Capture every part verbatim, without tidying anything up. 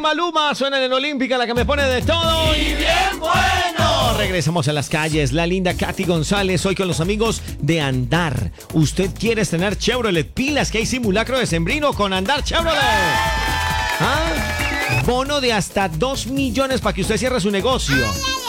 Maluma suena en Olímpica, la que me pone de todo. ¡Y bien bueno! Regresamos a las calles. La linda Katy González, hoy con los amigos de Andar. ¿Usted quiere estrenar Chevrolet? Pilas, que hay simulacro decembrino con Andar Chevrolet. ¿Ah? Bono de hasta dos millones para que usted cierre su negocio.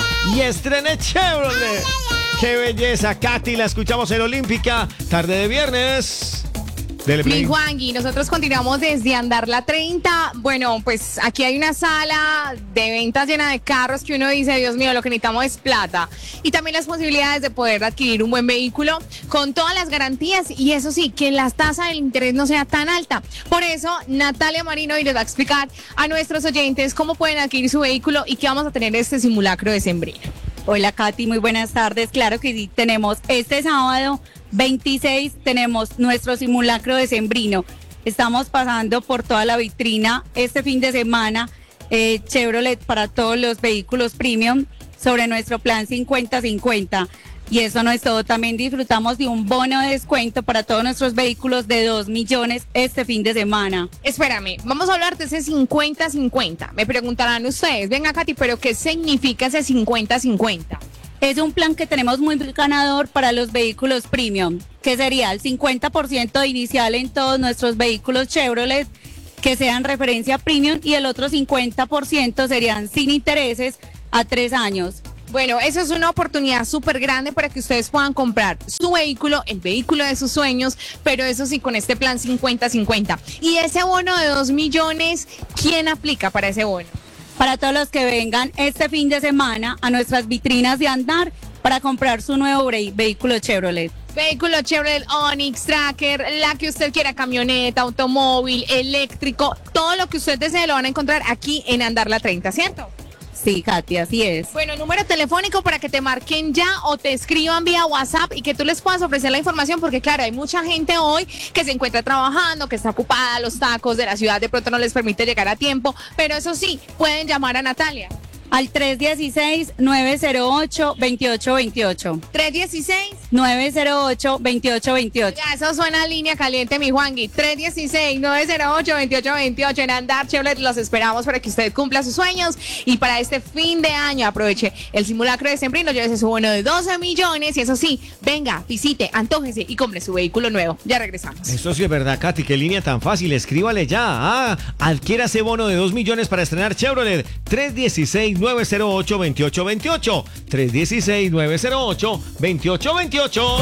Y estrene Chevrolet. ¡Qué belleza, Katy! La escuchamos en Olímpica, tarde de viernes. Dele play. Mi Juangui, nosotros continuamos desde Andar la treinta. Bueno, pues aquí hay una sala de ventas llena de carros que uno dice, Dios mío, lo que necesitamos es plata. Y también las posibilidades de poder adquirir un buen vehículo con todas las garantías. Y eso sí, que la tasa del interés no sea tan alta. Por eso, Natalia Marino hoy les va a explicar a nuestros oyentes cómo pueden adquirir su vehículo y qué vamos a tener este simulacro decembrino. Hola Katy, muy buenas tardes. Claro que sí, tenemos este sábado veintiséis, tenemos nuestro simulacro decembrino. Estamos pasando por toda la vitrina este fin de semana, eh, Chevrolet para todos los vehículos premium sobre nuestro plan cincuenta cincuenta. Y eso no es todo, también disfrutamos de un bono de descuento para todos nuestros vehículos de dos millones este fin de semana. Espérame, vamos a hablar de ese cincuenta cincuenta. Me preguntarán ustedes, venga Katy, pero ¿qué significa ese cincuenta cincuenta? Es un plan que tenemos muy ganador para los vehículos premium, que sería el cincuenta por ciento inicial en todos nuestros vehículos Chevrolet que sean referencia premium y el otro cincuenta por ciento serían sin intereses a tres años. Bueno, eso es una oportunidad súper grande para que ustedes puedan comprar su vehículo, el vehículo de sus sueños, pero eso sí, con este plan cincuenta cincuenta. Y ese bono de dos millones, ¿quién aplica para ese bono? Para todos los que vengan este fin de semana a nuestras vitrinas de Andar para comprar su nuevo vehículo Chevrolet. Vehículo Chevrolet Onix, Tracker, la que usted quiera, camioneta, automóvil, eléctrico, todo lo que usted desee lo van a encontrar aquí en Andar la treinta, ¿cierto? Sí, Katy, así es. Bueno, número telefónico para que te marquen ya o te escriban vía WhatsApp y que tú les puedas ofrecer la información, porque claro, hay mucha gente hoy que se encuentra trabajando, que está ocupada, los tacos de la ciudad de pronto no les permite llegar a tiempo, pero eso sí, pueden llamar a Natalia. Al tres uno seis, nueve cero ocho, dos ocho dos ocho. tres uno seis, nueve cero ocho, dos ocho dos ocho. Ya, eso suena a línea caliente, mi Juangui. tres uno seis, nueve cero ocho, dos ocho dos ocho. En Andar Chevrolet los esperamos para que usted cumpla sus sueños. Y para este fin de año aproveche el simulacro decembrino, llévese su bono de doce millones. Y eso sí, venga, visite, antójese y compre su vehículo nuevo. Ya regresamos. Eso sí es verdad, Katy. Qué línea tan fácil. Escríbale ya. Ah, adquiera ese bono de dos millones para estrenar Chevrolet. tres uno seis, nueve cero ocho, dos ocho dos ocho. tres uno seis, nueve cero ocho, dos ocho dos ocho.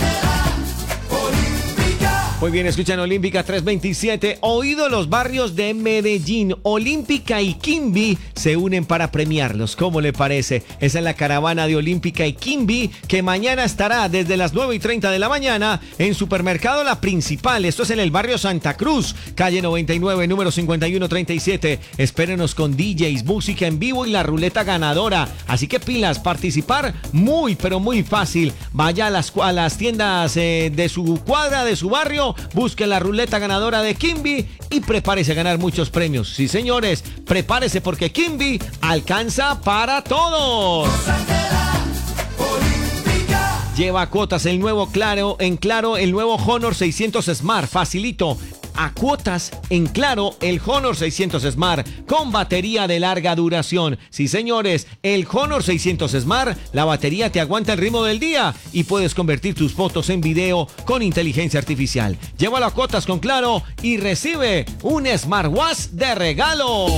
Muy bien, escuchan Olímpica trescientos veintisiete. Oído los barrios de Medellín, Olímpica y Quimby se unen para premiarlos. ¿Cómo le parece? Esa es la caravana de Olímpica y Quimby que mañana estará desde las nueve y treinta de la mañana en Supermercado La Principal. Esto es en el barrio Santa Cruz, calle noventa y nueve, número cincuenta y uno treinta y siete. Espérenos con D Js, música en vivo y la ruleta ganadora. Así que pilas, participar muy, pero muy fácil. Vaya a las, a las tiendas eh, de su cuadra, de su barrio. Busque la ruleta ganadora de Quimby y prepárese a ganar muchos premios. Sí, señores, prepárese porque Quimby alcanza para todos. Lleva cuotas el nuevo Claro, en Claro el nuevo Honor seiscientos Smart, facilito. A cuotas en Claro el Honor seiscientos Smart con batería de larga duración. Sí, señores, el Honor seiscientos Smart, la batería te aguanta el ritmo del día y puedes convertir tus fotos en video con inteligencia artificial. Llévalo a cuotas con Claro y recibe un smartwatch de regalo.